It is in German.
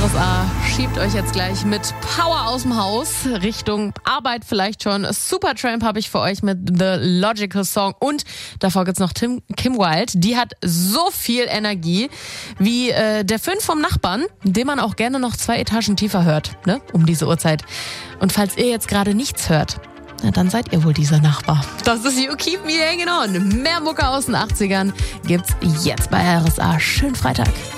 RSA schiebt euch jetzt gleich mit Power aus dem Haus Richtung Arbeit vielleicht schon. Supertramp habe ich für euch mit The Logical Song und davor gibt's noch Kim Wilde. Die hat so viel Energie wie der Föhn vom Nachbarn, den man auch gerne noch 2 Etagen tiefer hört, ne? Um diese Uhrzeit. Und falls ihr jetzt gerade nichts hört, na, dann seid ihr wohl dieser Nachbar. Das ist You Keep Me Hanging On. Mehr Mucke aus den 80ern gibt's jetzt bei RSA. Schönen Freitag.